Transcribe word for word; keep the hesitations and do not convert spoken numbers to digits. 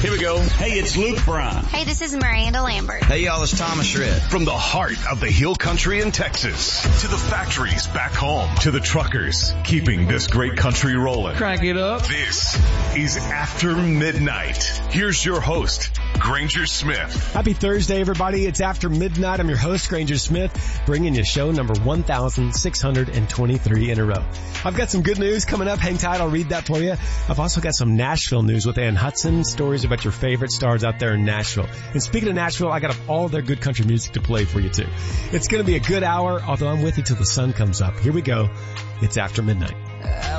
Here we go. Hey, it's Luke Bryan. Hey, this is Miranda Lambert. Hey, y'all, it's Thomas Shred. From the heart of the Hill Country in Texas to the factories back home to the truckers keeping this great country rolling. Crank it up. This is After Midnight. Here's your host, Granger Smith. Happy Thursday, everybody. It's After Midnight. I'm your host, Granger Smith, bringing you show number one thousand six hundred twenty-three in a row. I've got some good news coming up. Hang tight. I'll read that for you. I've also got some Nashville news with Ann Hudson, stories about your favorite stars out there in Nashville. And speaking of Nashville, I got all their good country music to play for you too. It's going to be a good hour, although I'm with you till the sun comes up. Here we go. It's After Midnight.